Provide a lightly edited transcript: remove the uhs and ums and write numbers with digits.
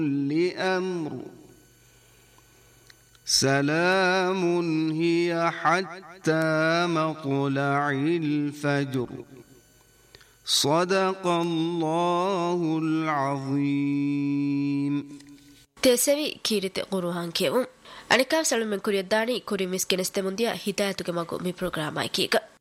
لأمر سلام هي حتى مطلع الفجر صدق الله العظيم. تسوي كيرت قروهان كيوم أنا كاف سلم من كوريا داني كوري مسكين استمنديا هدايتك ماكو مي برنامج كيكا